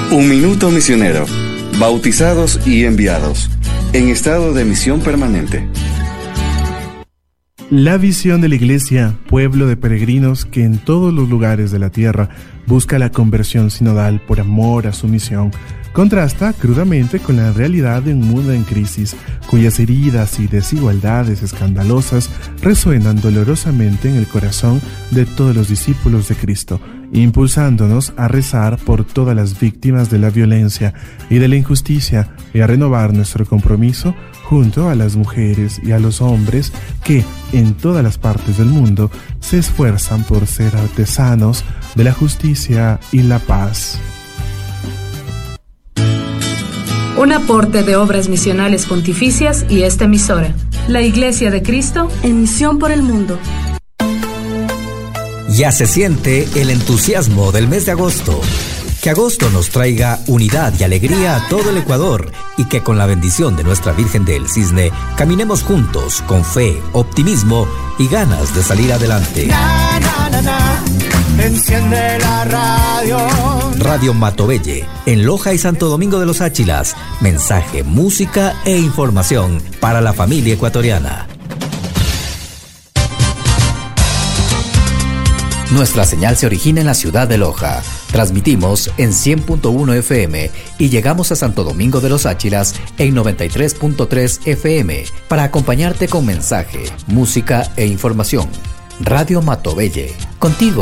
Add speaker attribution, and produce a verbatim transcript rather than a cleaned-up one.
Speaker 1: Un minuto misionero. Bautizados y enviados. En estado de misión permanente.
Speaker 2: La visión de la Iglesia, pueblo de peregrinos que en todos los lugares de la tierra busca la conversión sinodal por amor a su misión, contrasta crudamente con la realidad de un mundo en crisis, cuyas heridas y desigualdades escandalosas resuenan dolorosamente en el corazón de todos los discípulos de Cristo, impulsándonos a rezar por todas las víctimas de la violencia y de la injusticia y a renovar nuestro compromiso junto a las mujeres y a los hombres que, en todas las partes del mundo, se esfuerzan por ser artesanos de la justicia y la paz.
Speaker 3: Un aporte de Obras Misionales Pontificias y esta emisora. La Iglesia de Cristo en misión por el mundo.
Speaker 4: Ya se siente el entusiasmo del mes de agosto. Que agosto nos traiga unidad y alegría a todo el Ecuador y que con la bendición de nuestra Virgen del Cisne caminemos juntos con fe, optimismo y ganas de salir adelante.
Speaker 5: Na, na, na, na. Enciende la radio.
Speaker 4: Radio Matobelle, en Loja y Santo Domingo de los Áchilas. Mensaje, música e información para la familia ecuatoriana. Nuestra señal se origina en la ciudad de Loja. Transmitimos en cien punto uno F M y llegamos a Santo Domingo de los Áchilas en noventa y tres punto tres F M para acompañarte con mensaje, música e información. Radio Matobelle, contigo.